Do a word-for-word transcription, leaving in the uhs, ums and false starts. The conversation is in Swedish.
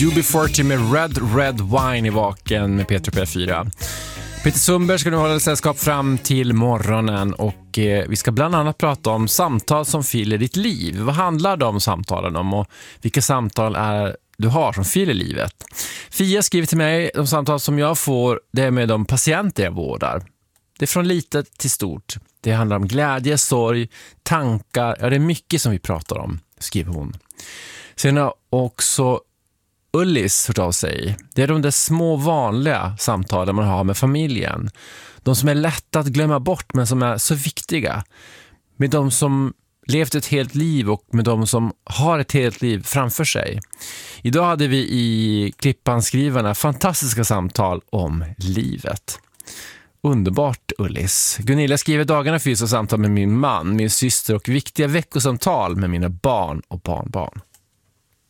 U B fyrtio med Red Red Wine i vaken med Peter P fyra. Peter Sundberg ska nu hålla sällskap fram till morgonen och eh, vi ska bland annat prata om samtal som fyller ditt liv. Vad handlar de samtalen om och vilka samtal är du har som fyller livet? Fia skriver till mig, de samtal som jag får, det är med de patienter jag vårdar. Det är från litet till stort. Det handlar om glädje, sorg, tankar. Ja, det är mycket som vi pratar om, skriver hon. Sen har också Ullis hört av sig. Det är de där små vanliga samtalen man har med familjen. De som är lätta att glömma bort men som är så viktiga. Med de som levt ett helt liv och med de som har ett helt liv framför sig. Idag hade vi i Klippanskrivarna fantastiska samtal om livet. Underbart, Ullis. Gunilla skriver dagarna fysiska samtal med min man, min syster och viktiga veckosamtal med mina barn och barnbarn.